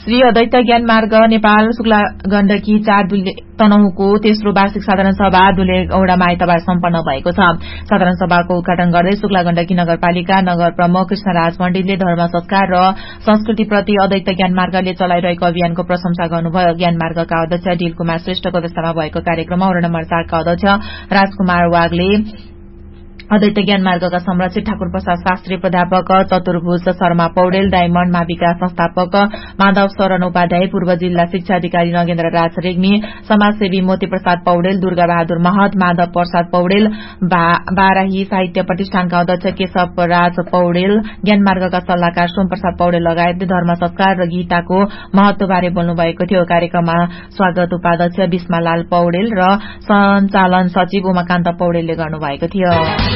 श्री अद्वैत ज्ञान मार्ग नेपाल शुक्ला गण्डकी 4 तनहुको तेस्रो वार्षिक साधारण सभा दुलेगौडामा आइतबार सम्पन्न भएको छ। साधारण सभाको उद्घाटन गर्दै शुक्ला गण्डकी नगरपालिका नगर प्रमुख कृष्णराज पण्डितले धर्म संस्कार र संस्कृतिप्रति अद्वैत ज्ञान मार्गले चलाइरहेको अभियानको प्रशंसा गर्नुभयो। ज्ञान मार्गका अध्यक्ष दिल कुमार श्रेष्ठको अध्यक्षतामा भएको कार्यक्रममा वडा नम्बर 4 का अध्यक्ष राजकुमार वागले, अद्वैत ज्ञान मार्गका संरक्षक ठाकुर प्रसाद शास्त्री, प्राध्यापक चतुर्भुज शर्मा पौडेल, डायमण्ड माविका संस्थापक माधव शरण उपाध्याय, पूर्व जिल्ला शिक्षा अधिकारी नगेन्द्र राज रेग्मी, समाजसेवी मोती प्रसाद पौडेल, दुर्गा बहादुर महत, माधव प्रसाद पौडेल, बाराही साहित्य प्रतिष्ठानका अध्यक्ष केशव राज पौडेल, ज्ञान मार्गका सल्लाहकार सोम प्रसाद पौडेल लगायतले धर्म संस्कार र गीताको महत्वबारे बोल्नुभएको थियो। कार्यक्रममा स्वागत उपाध्यक्ष विस्मालाल पौडेल र सञ्चालन सचिव उमाकान्त पौडेलले गर्नुभएको थियो।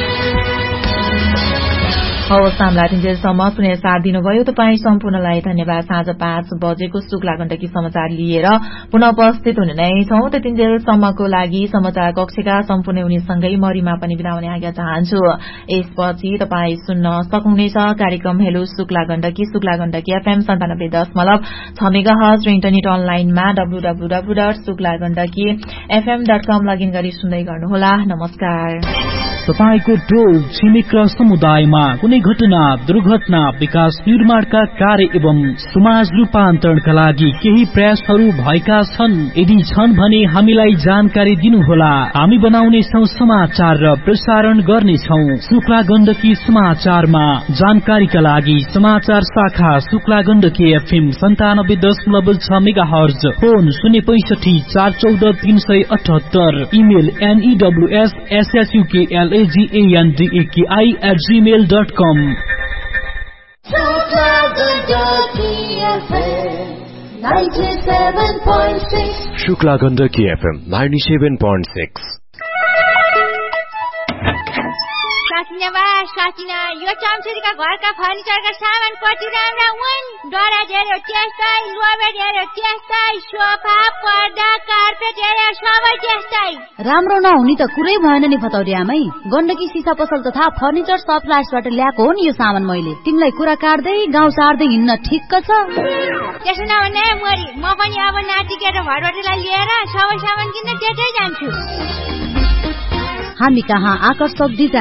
हवस्, हामीलाई तिनजेलसम्म सुनेर साथ दिनुभयो। तपाईँ सम्पूर्णलाई धन्यवाद। साँझ 5 बजेको शुक्ला गण्डकी समाचार लिएर पुनः उपस्थित हुने नै छौं। त्यतिन्जेलसम्मको लागि समाचार कक्षका सम्पूर्ण उनीसँगै मरिमा पनि बिदा हुने आज्ञा चाहन्छु। यसपछि तपाईँ सुन्न सक्नुहुनेछ कार्यक्रम hello Shukla Gandaki FM 97.6 megahertz र इन्टरनेट अनलाइनमा www.suklagandakifm.com लगइन गरी सुन्दै गर्नुहोला। नमस्कार। तपाईको टोल छिमेक र समुदायमा कुनै घटना, दुर्घटना, विकास निर्माणका कार्य एवं समाज रूपान्तरणका लागि केही प्रयासहरू भएका छन्? यदि छन् भने हामीलाई जानकारी दिनुहोला। हामी बनाउनेछौं समाचार र प्रसारण गर्नेछौं। शुक्ला गण्डकी समाचारमा जानकारीका लागि समाचार शाखा Shukla Gandaki FM 97.6 megahertz, phone 065 414 378, email news@gmail.com। Shukla Gandaki FM 97.6। साकिना यो चम्चुरीका घरका फर्निचरका सामान कति राम्रा हुन्। डरा हेर्यो त्यस्तै, लोभेट हेर्यो त्यस्तै, सोफा, पर्दा, कार्पेट हेर्यो सबै त्यस्तै। राम्रो नहुने त कुरै भएन नि भतौरियामै। गण्डकी सिसा पसल तथा फर्निचर सप्लायर्सबाट ल्याएको हो नि यो सामान मैले। तिमीलाई कुरा काट्दै गाउँ सार्दै हिँड्न ठिक्क छ? त्यसो नभने मरी म पनि अब नातिके र भरभटीलाई लिएर सबै सामान किन्न त्यतै जान्छु। हामी कहाँ आकर्षक डिजाइन